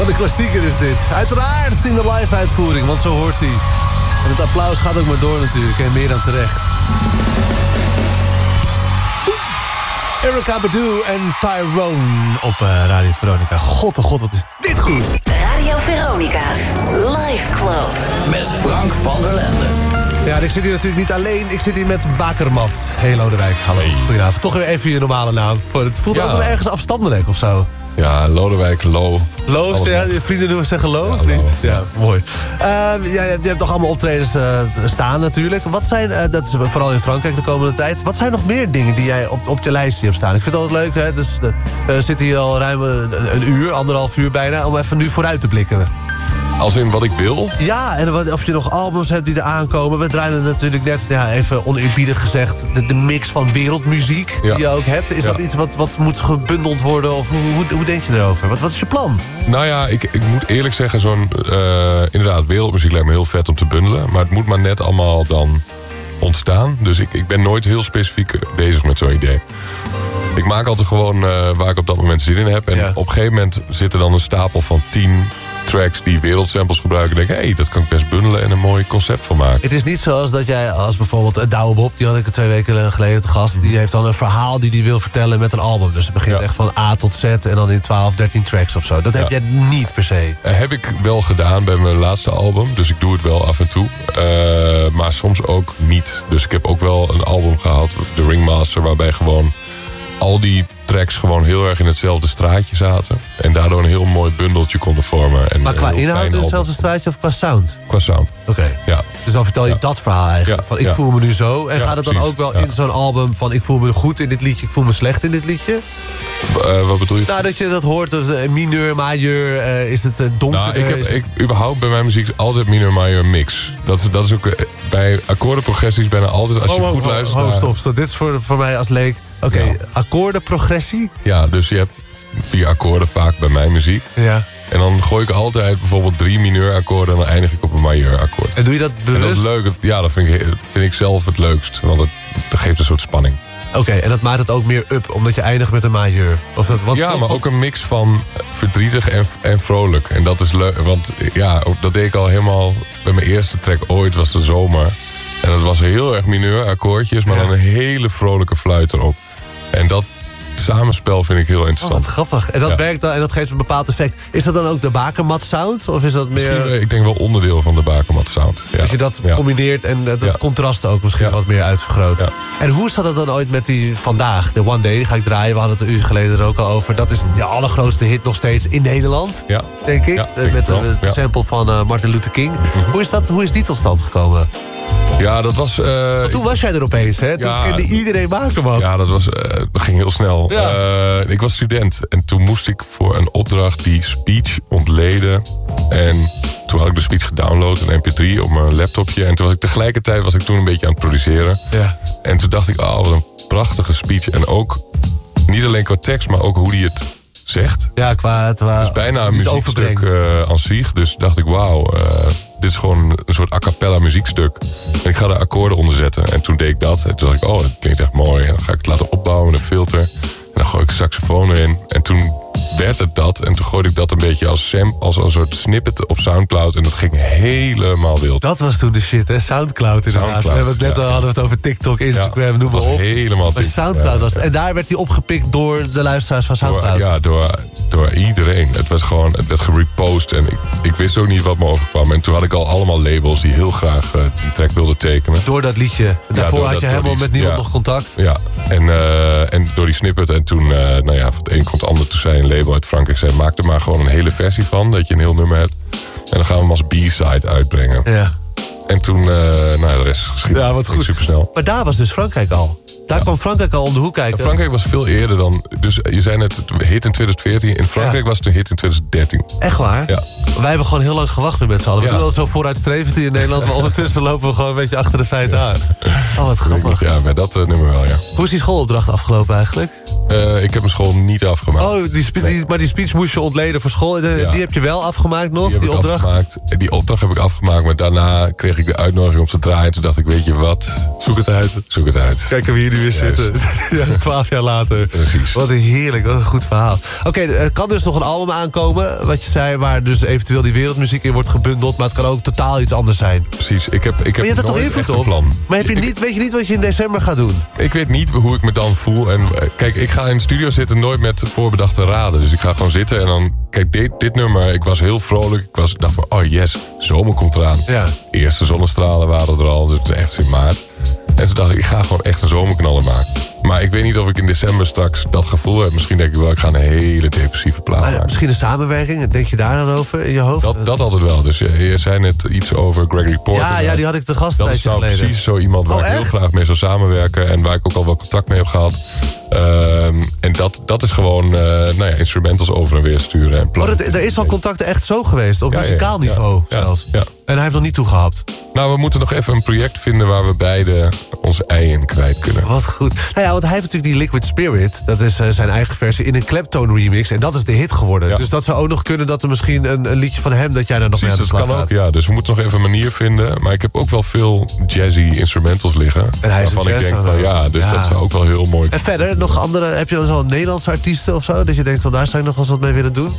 Wat een klassieker is dit. Uiteraard in de live uitvoering, want zo hoort hij. En het applaus gaat ook maar door natuurlijk, en meer dan terecht. Erykah Badu en Tyrone op Radio Veronica. God, oh god, wat is dit goed. Radio Veronica's Live Club. Met Frank van der Lende. Ja, en ik zit hier natuurlijk niet alleen. Ik zit hier met Bakermat. Hey Lodewijk, hallo. Hey. Goedenavond. Toch weer even je normale naam. Het voelt ook wel ergens afstandelijk of zo. Ja, Lodewijk, Lo. Lo, ja, je vrienden zeggen Lo, of niet? Ja, mooi. Je hebt nog allemaal optredens staan natuurlijk. Wat zijn, dat is vooral in Frankrijk de komende tijd... wat zijn nog meer dingen die jij op je lijstje hebt staan? Ik vind het altijd leuk, hè? Dus, we zitten hier al ruim een uur, 1,5 uur bijna... om even nu vooruit te blikken. Als in wat ik wil? Ja, en of je nog albums hebt die er aankomen. We draaien natuurlijk net, even oneerbiedig gezegd... de mix van wereldmuziek die je ook hebt. Is dat iets wat moet gebundeld worden? Of hoe denk je erover? Wat is je plan? Nou ja, ik moet eerlijk zeggen... zo'n inderdaad, wereldmuziek lijkt me heel vet om te bundelen. Maar het moet maar net allemaal dan ontstaan. Dus ik ben nooit heel specifiek bezig met zo'n idee. Ik maak altijd gewoon waar ik op dat moment zin in heb. En op een gegeven moment zit er dan een stapel van 10... tracks die wereldsamples gebruiken... denk ik, dat kan ik best bundelen en een mooi concept van maken. Het is niet zoals dat jij, als bijvoorbeeld Douwe Bob... die had ik 2 weken geleden te gast... die heeft dan een verhaal die hij wil vertellen met een album. Dus het begint echt van A tot Z... en dan in 12, 13 tracks of zo. Dat heb jij niet per se. Heb ik wel gedaan bij mijn laatste album. Dus ik doe het wel af en toe. Maar soms ook niet. Dus ik heb ook wel een album gehad, The Ringmaster... waarbij gewoon al die tracks gewoon heel erg in hetzelfde straatje zaten. En daardoor een heel mooi bundeltje konden vormen. En maar qua inhoud in hetzelfde straatje of qua sound? Qua sound. Oké. Ja. Dus dan vertel je dat verhaal eigenlijk. Van ik voel me nu zo. En gaat het dan ook wel in zo'n album van ik voel me goed in dit liedje, ik voel me slecht in dit liedje? Wat bedoel je? Nou, dat je dat hoort, mineur, majeur, is het donker? Nou, ik überhaupt bij mijn muziek altijd mineur, majeur mix. Dat is ook bij akkoordenprogressies bijna altijd, als je goed luistert. Stop. Dit is voor mij als leek. Oké, akkoordenprogressie? Ja, dus je hebt 4 akkoorden vaak bij mijn muziek. Ja. En dan gooi ik altijd bijvoorbeeld 3 mineurakkoorden... en dan eindig ik op een majeurakkoord. En doe je dat bewust? En dat is leuk. Ja, dat vind ik zelf het leukst. Want dat geeft een soort spanning. Oké, en dat maakt het ook meer up, omdat je eindigt met een majeur? Maar ook een mix van verdrietig en vrolijk. En dat is leuk, want dat deed ik al helemaal... bij mijn eerste track ooit, was de zomer. En dat was heel erg mineurakkoordjes... maar dan een hele vrolijke fluit erop. En dat samenspel vind ik heel interessant. Wat grappig. En dat werkt dan en dat geeft een bepaald effect. Is dat dan ook de Bakermat sound? Of is dat meer... Ik denk wel onderdeel van de Bakermat sound. Ja. Dat je dat combineert en dat contrast ook misschien wat meer uitvergroot. Ja. En hoe zat het dan ooit met die vandaag? De One Day, die ga ik draaien. We hadden het een uur geleden er ook al over. Dat is de allergrootste hit nog steeds in Nederland. Ja. Denk ik. Met de sample van Martin Luther King. Hoe is die tot stand gekomen? Ja, dat was... toen was jij er opeens, hè? Toen kende iedereen Bakermat. Ja, dat ging heel snel. Ja. Ik was student en toen moest ik voor een opdracht die speech ontleden. En toen had ik de speech gedownload, een mp3 op mijn laptopje. En toen was ik tegelijkertijd een beetje aan het produceren. Ja. En toen dacht ik, wat een prachtige speech. En ook, niet alleen qua tekst, maar ook hoe die het zegt. Ja, het was bijna een muziekstuk aan zich. Dus dacht ik, wauw... dit is gewoon een soort a cappella muziekstuk. En ik ga er akkoorden onder zetten. En toen deed ik dat. En toen dacht ik, dat klinkt echt mooi. En dan ga ik het laten opbouwen met een filter. En dan gooi ik saxofoon erin. En toen werd het dat. En toen gooide ik dat een beetje als een soort snippet op Soundcloud. En dat ging helemaal wild. Dat was toen de shit, hè? Soundcloud inderdaad. We hebben het net hadden we het over TikTok, Instagram, noem maar op. Helemaal maar Soundcloud was het. En daar werd hij opgepikt door de luisteraars van Soundcloud. Door iedereen. Het werd gerepost. En ik wist ook niet wat me overkwam. En toen had ik al allemaal labels die heel graag die track wilden tekenen. Door dat liedje. Daarvoor had je helemaal met niemand nog contact. Ja. En door die snippet. En toen, van het een komt het ander. Toen zei een label uit Frankrijk, zei, maak er maar gewoon een hele versie van. Dat je een heel nummer hebt. En dan gaan we hem als B-side uitbrengen. Ja. En toen, de rest is geschiedenis. Ja, wat goed. Supersnel. Maar daar was dus Frankrijk al. Daar kwam Frankrijk al om de hoek kijken. Frankrijk was veel eerder dan... Dus je zei net, het hit in 2014. In Frankrijk was het een hit in 2013. Echt waar? Ja. Wij hebben gewoon heel lang gewacht met z'n allen. We doen al zo vooruitstrevend hier in Nederland. Maar ondertussen lopen we gewoon een beetje achter de feiten aan. Oh, wat grappig. Ja, bij dat nummer wel, ja. Hoe is die schoolopdracht afgelopen eigenlijk? Ik heb mijn school niet afgemaakt. Oh, maar die speech moest je ontleden voor school. Die heb je wel afgemaakt nog, die opdracht? Afgemaakt. Die opdracht heb ik afgemaakt, maar daarna kreeg ik de uitnodiging om te draaien. Toen dacht ik, weet je wat? Zoek het uit. Kijk wie hier nu weer zitten. Ja, 12 jaar later. Precies. Wat een heerlijk, wat een goed verhaal. Oké, er kan dus nog een album aankomen, wat je zei, waar dus eventueel die wereldmuziek in wordt gebundeld, maar het kan ook totaal iets anders zijn. Precies, ik heb maar je hebt er toch invloed op? Plan. Maar weet je niet wat je in december gaat doen? Ik weet niet hoe ik me dan voel. En kijk, ik ga in de studio zitten nooit met voorbedachte raden. Dus ik ga gewoon zitten en dan... Kijk, dit nummer, ik was heel vrolijk. Ik dacht van, oh yes, zomer komt eraan. Ja. Eerste zonnestralen waren er al, dus het is echt in maart. En toen dacht ik ga gewoon echt een zomerknaller maken. Maar ik weet niet of ik in december straks dat gevoel heb. Misschien denk ik wel, ik ga een hele depressieve plaat maken. Misschien een samenwerking, denk je daar dan over in je hoofd? Dat altijd wel. Dus je zei net iets over Gregory Porter. Ja, die had ik te gast een tijdje geleden. Dat is nou precies zo iemand waar ik heel graag mee zou samenwerken. En waar ik ook al wel contact mee heb gehad. En dat is gewoon instrumentals over en weer sturen. En er is al contact echt zo geweest, op muzikaal niveau zelfs. Ja. En hij heeft nog niet toegehapt. Nou, we moeten nog even een project vinden waar we beide onze ei in kwijt kunnen. Wat goed. Nou ja, want hij heeft natuurlijk die Liquid Spirit. Dat is zijn eigen versie in een Clapton remix. En dat is de hit geworden. Ja. Dus dat zou ook nog kunnen dat er misschien een liedje van hem... dat jij daar nog mee aan de slag gaat. Dat kan ook, ja. Dus we moeten nog even een manier vinden. Maar ik heb ook wel veel jazzy instrumentals liggen. En hij is waarvan ik denk van dat zou ook wel heel mooi... En verder, nog andere... Heb je dan zo'n Nederlandse artiesten of zo? Dat je denkt van daar zou ik nog wel eens wat mee willen doen?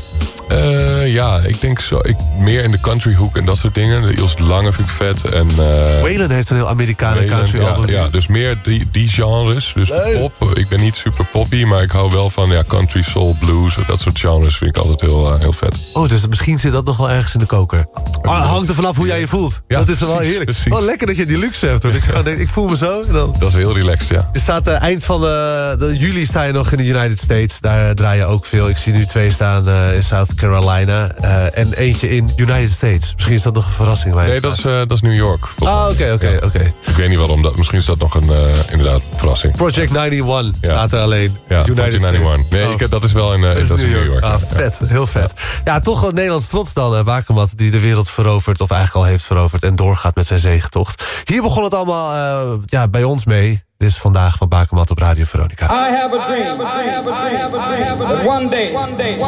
Ik denk zo. Meer in de country hoek en dat soort dingen. De Ilse de Lange vind ik vet. En Waylon heeft een heel Amerikaanse country album. Ja, dus meer die genres. Dus pop. Ik ben niet super poppy, maar ik hou wel van country, soul, blues. Dat soort genres vind ik altijd heel vet. Oh, dus misschien zit dat nog wel ergens in de koker. Hangt er vanaf hoe jij je voelt. Ja, dat is wel heerlijk. Precies. Oh, lekker dat je die luxe hebt, hoor. Dat je gewoon denkt, ik voel me zo. En dan... Dat is heel relaxed, ja. Je staat eind van juli sta je nog in de United States. Daar draai je ook veel. Ik zie nu 2 staan in South Carolina. En eentje in United States. Misschien is dat nog een verrassing. Nee, dat is New York. Oké. Ik weet niet waarom. Misschien is dat nog een inderdaad verrassing. Project 91 staat er alleen. Ja, Project 91. Nee, dat is wel in New York. Ah, vet. Heel vet. Ja, toch wel Nederlands trots dan. Bakermat die de wereld verovert. Of eigenlijk al heeft veroverd. En doorgaat met zijn zegentocht. Hier begon het allemaal bij ons mee. Dit is vandaag van Bakermat op Radio Veronica. I have a dream. That one day